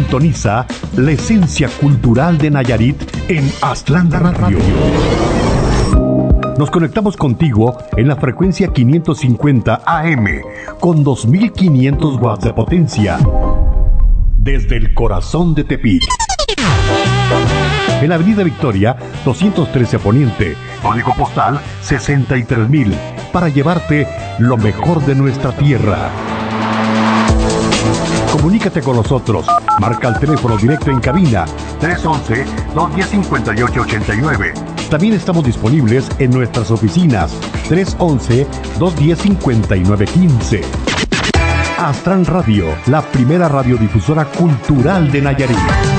Sintoniza la esencia cultural de Nayarit en Aztlán Radio. Nos conectamos contigo en la frecuencia 550 AM con 2500 watts de potencia. Desde el corazón de Tepic. En la Avenida Victoria, 213 Poniente, código postal 63000, para llevarte lo mejor de nuestra tierra. Comunícate con nosotros. Marca el teléfono directo en cabina 311-210-5889. También estamos disponibles en nuestras oficinas 311-210-5915. Aztlán Radio, la primera radiodifusora cultural de Nayarit.